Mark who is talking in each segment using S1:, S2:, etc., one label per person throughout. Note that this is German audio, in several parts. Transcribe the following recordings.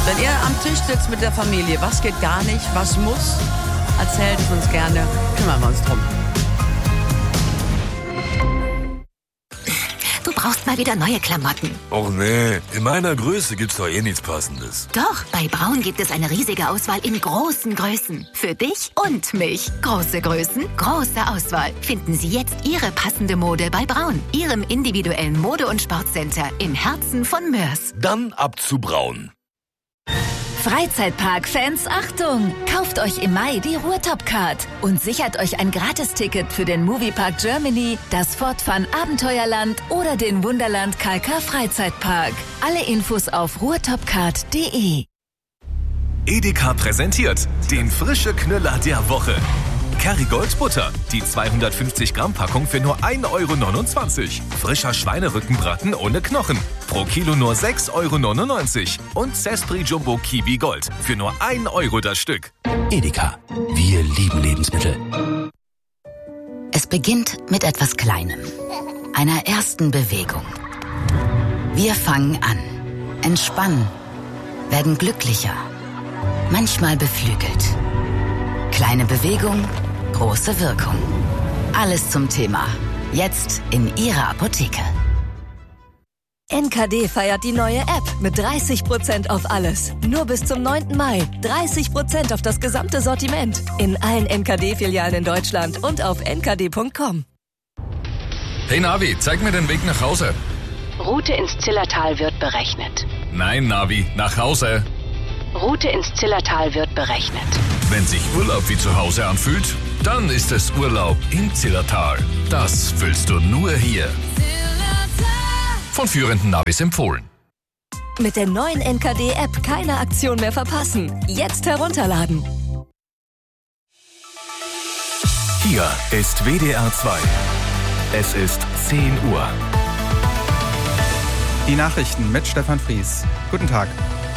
S1: Wenn ihr am Tisch sitzt mit der Familie, was geht gar nicht, was muss, erzählt es uns gerne, kümmern wir uns drum.
S2: Du brauchst mal wieder neue Klamotten.
S3: Och nee, in meiner Größe gibt's doch eh nichts Passendes.
S2: Doch, bei Braun gibt es eine riesige Auswahl in großen Größen. Für dich und mich. Große Größen, große Auswahl. Finden Sie jetzt Ihre passende Mode bei Braun, Ihrem individuellen Mode- und Sportcenter im Herzen von Mörs.
S3: Dann ab zu Braun.
S4: Freizeitpark-Fans, Achtung! Kauft euch im Mai die Ruhrtop-Card und sichert euch ein Gratisticket für den Moviepark Germany, das Fortfun Abenteuerland oder den Wunderland Kalka Freizeitpark. Alle Infos auf ruhrtopcard.de.
S5: Edeka präsentiert den frische Knüller der Woche. Kerrygold Butter, die 250 Gramm Packung für nur 1,29 €. Frischer Schweinerückenbraten ohne Knochen, pro Kilo nur 6,99 € und Sespri Jumbo Kiwi Gold für nur 1 € das Stück.
S6: Edeka, wir lieben Lebensmittel.
S2: Es beginnt mit etwas Kleinem, einer ersten Bewegung. Wir fangen an, entspannen, werden glücklicher, manchmal beflügelt. Kleine Bewegung, große Wirkung. Alles zum Thema. Jetzt in Ihrer Apotheke.
S4: NKD feiert die neue App mit 30% auf alles. Nur bis zum 9. Mai. 30% auf das gesamte Sortiment. In allen NKD-Filialen in Deutschland und auf nkd.com.
S7: Hey Navi, zeig mir den Weg nach Hause.
S8: Route ins Zillertal wird berechnet.
S7: Nein, Navi, nach Hause.
S8: Route ins Zillertal wird berechnet.
S7: Wenn sich Urlaub wie zu Hause anfühlt, dann ist es Urlaub im Zillertal. Das fühlst du nur hier. Von führenden Navis empfohlen.
S4: Mit der neuen NKD-App keine Aktion mehr verpassen. Jetzt herunterladen.
S5: Hier ist WDR 2. Es ist 10 Uhr.
S9: Die Nachrichten mit Stefan Fries. Guten Tag.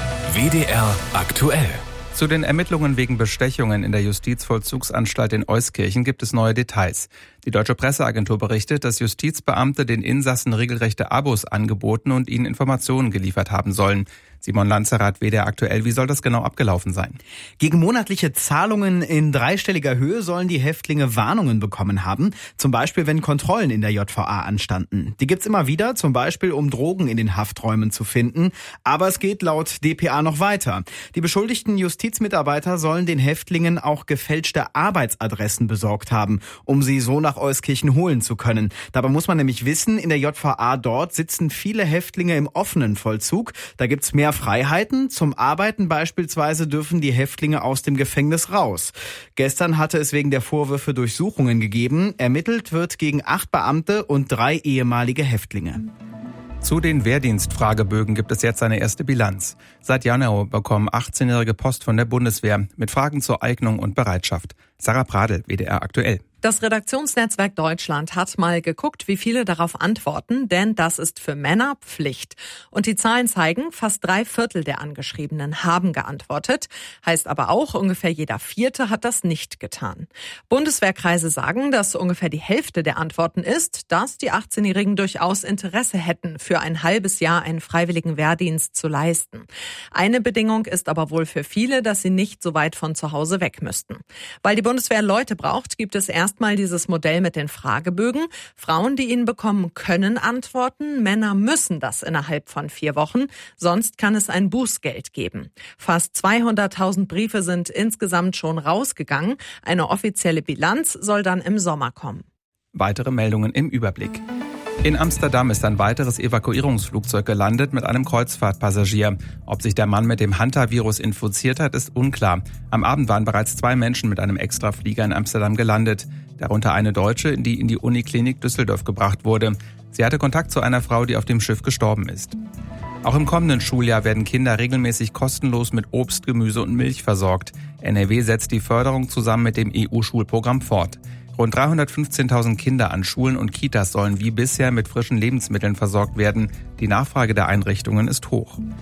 S5: WDR aktuell.
S9: Zu den Ermittlungen wegen Bestechungen in der Justizvollzugsanstalt in Euskirchen gibt es neue Details. Die Deutsche Presseagentur berichtet, dass Justizbeamte den Insassen regelrechte Abos angeboten und ihnen Informationen geliefert haben sollen. Simon Lanzerath, WDR aktuell, wie soll das genau abgelaufen sein?
S10: Gegen monatliche Zahlungen in dreistelliger Höhe sollen die Häftlinge Warnungen bekommen haben. Zum Beispiel, wenn Kontrollen in der JVA anstanden. Die gibt's immer wieder, zum Beispiel, um Drogen in den Hafträumen zu finden. Aber es geht laut dpa noch weiter. Die beschuldigten Justizmitarbeiter sollen den Häftlingen auch gefälschte Arbeitsadressen besorgt haben, um sie so nach Euskirchen holen zu können. Dabei muss man nämlich wissen, in der JVA dort sitzen viele Häftlinge im offenen Vollzug. Da gibt's mehr Freiheiten. Zum Arbeiten beispielsweise dürfen die Häftlinge aus dem Gefängnis raus. Gestern hatte es wegen der Vorwürfe Durchsuchungen gegeben. Ermittelt wird gegen 8 Beamte und 3 ehemalige Häftlinge.
S9: Zu den Wehrdienstfragebögen gibt es jetzt eine erste Bilanz. Seit Januar bekommen 18-Jährige Post von der Bundeswehr mit Fragen zur Eignung und Bereitschaft. Sarah Pradl, WDR aktuell.
S11: Das Redaktionsnetzwerk Deutschland hat mal geguckt, wie viele darauf antworten, denn das ist für Männer Pflicht. Und die Zahlen zeigen, fast 3/4 der Angeschriebenen haben geantwortet. Heißt aber auch, ungefähr jeder 4. hat das nicht getan. Bundeswehrkreise sagen, dass ungefähr die Hälfte der Antworten ist, dass die 18-Jährigen durchaus Interesse hätten, für ein halbes Jahr einen freiwilligen Wehrdienst zu leisten. Eine Bedingung ist aber wohl für viele, dass sie nicht so weit von zu Hause weg müssten. Weil die Bundeswehr Leute braucht, gibt es erstmal dieses Modell mit den Fragebögen. Frauen, die ihn bekommen, können antworten. Männer müssen das innerhalb von 4 Wochen. Sonst kann es ein Bußgeld geben. Fast 200.000 Briefe sind insgesamt schon rausgegangen. Eine offizielle Bilanz soll dann im Sommer kommen.
S9: Weitere Meldungen im Überblick. In Amsterdam ist ein weiteres Evakuierungsflugzeug gelandet mit einem Kreuzfahrtpassagier. Ob sich der Mann mit dem Hanta-Virus infiziert hat, ist unklar. Am Abend waren bereits 2 Menschen mit einem Extraflieger in Amsterdam gelandet. Darunter eine Deutsche, die in die Uniklinik Düsseldorf gebracht wurde. Sie hatte Kontakt zu einer Frau, die auf dem Schiff gestorben ist. Auch im kommenden Schuljahr werden Kinder regelmäßig kostenlos mit Obst, Gemüse und Milch versorgt. NRW setzt die Förderung zusammen mit dem EU-Schulprogramm fort. Rund 315.000 Kinder an Schulen und Kitas sollen wie bisher mit frischen Lebensmitteln versorgt werden. Die Nachfrage der Einrichtungen ist hoch.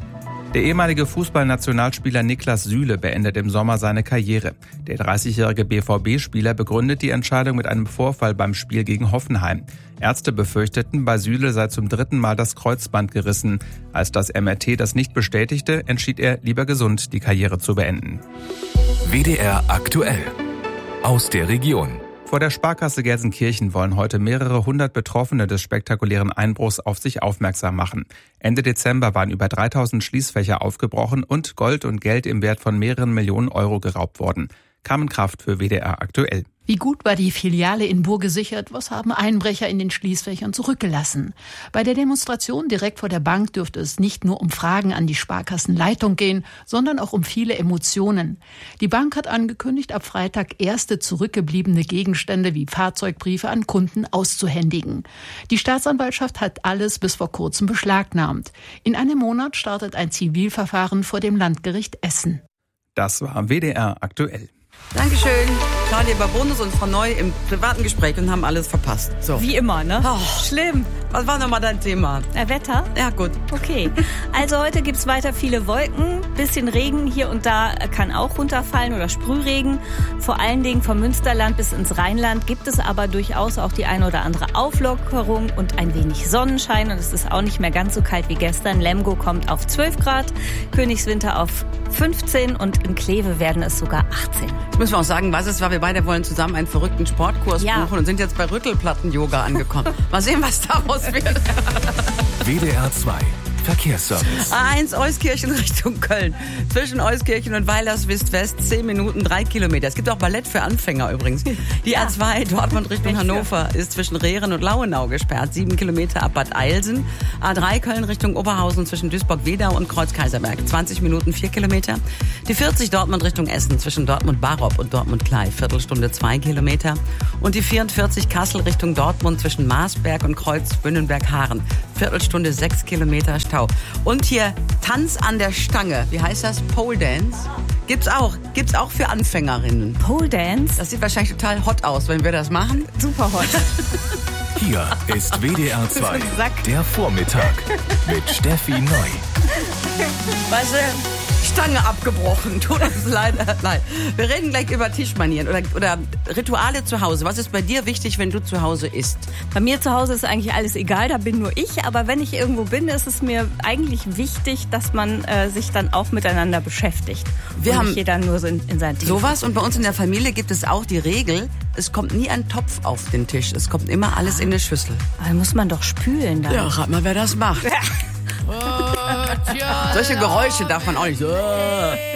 S9: Der ehemalige Fußballnationalspieler Niklas Süle beendet im Sommer seine Karriere. Der 30-jährige BVB-Spieler begründet die Entscheidung mit einem Vorfall beim Spiel gegen Hoffenheim. Ärzte befürchteten, bei Süle sei zum 3. Mal das Kreuzband gerissen. Als das MRT das nicht bestätigte, entschied er, lieber gesund die Karriere zu beenden.
S5: WDR aktuell. Aus der Region.
S9: Vor der Sparkasse Gelsenkirchen wollen heute mehrere hundert Betroffene des spektakulären Einbruchs auf sich aufmerksam machen. Ende Dezember waren über 3000 Schließfächer aufgebrochen und Gold und Geld im Wert von mehreren Millionen Euro geraubt worden. Carmen Kraft für WDR aktuell.
S12: Wie gut war die Filiale in Buhr gesichert? Was haben Einbrecher in den Schließfächern zurückgelassen? Bei der Demonstration direkt vor der Bank dürfte es nicht nur um Fragen an die Sparkassenleitung gehen, sondern auch um viele Emotionen. Die Bank hat angekündigt, ab Freitag erste zurückgebliebene Gegenstände wie Fahrzeugbriefe an Kunden auszuhändigen. Die Staatsanwaltschaft hat alles bis vor kurzem beschlagnahmt. In einem Monat startet ein Zivilverfahren vor dem Landgericht Essen.
S9: Das war WDR aktuell.
S1: Dankeschön. Claudia Babonus und Frau Neu im privaten Gespräch und haben alles verpasst. So.
S13: Wie immer, ne?
S1: Oh,
S13: schlimm.
S1: Was war nochmal dein Thema?
S13: Wetter?
S1: Ja, gut.
S13: Okay. Also heute gibt's weiter viele Wolken, bisschen Regen hier und da kann auch runterfallen oder Sprühregen. Vor allen Dingen vom Münsterland bis ins Rheinland gibt es aber durchaus auch die eine oder andere Auflockerung und ein wenig Sonnenschein. Und es ist auch nicht mehr ganz so kalt wie gestern. Lemgo kommt auf 12 Grad, Königswinter auf 15 und in Kleve werden es sogar 18.
S1: Jetzt müssen wir auch sagen, was es war. Wir beide wollen zusammen einen verrückten Sportkurs buchen und sind jetzt bei Rüttelplatten-Yoga angekommen. Mal sehen, was daraus wird.
S5: WDR 2 Verkehrsservice.
S1: A1 Euskirchen Richtung Köln. Zwischen Euskirchen und Weilerswist-West 10 Minuten 3 Kilometer. Es gibt auch Ballett für Anfänger übrigens. Die A2 Dortmund Richtung Hannover ist zwischen Rehren und Lauenau gesperrt. 7 Kilometer ab Bad Eilsen. A3 Köln Richtung Oberhausen zwischen Duisburg-Wedau und Kreuz-Kaiserberg. 20 Minuten 4 Kilometer. Die 40 Dortmund Richtung Essen zwischen Dortmund-Barop und Dortmund-Klei. Viertelstunde 2 Kilometer. Und die 44 Kassel Richtung Dortmund zwischen Marsberg und Kreuz-Bünnenberg-Haaren. Viertelstunde 6 Kilometer Stau. Und hier Tanz an der Stange. Wie heißt das? Pole Dance. Gibt's auch für Anfängerinnen.
S13: Pole Dance?
S1: Das sieht wahrscheinlich total hot aus, wenn wir das machen.
S13: Super hot.
S5: Hier ist WDR 2, der Vormittag mit Steffi Neu.
S1: Weißt du, Stange abgebrochen. Tut uns leider leid. Wir reden gleich über Tischmanieren oder Rituale zu Hause. Was ist bei dir wichtig, wenn du zu Hause isst?
S13: Bei mir zu Hause ist eigentlich alles egal, da bin nur ich. Aber wenn ich irgendwo bin, ist es mir eigentlich wichtig, dass man sich dann auch miteinander beschäftigt.
S1: Wir haben
S13: nicht jeder nur so in sein Team.
S1: Sowas und bei uns in der Familie gibt es auch die Regel, es kommt nie ein Topf auf den Tisch. Es kommt immer alles in eine Schüssel.
S13: Aber muss man doch spülen dann.
S1: Ja, rat mal, wer das macht. Solche Geräusche darf man auch nicht.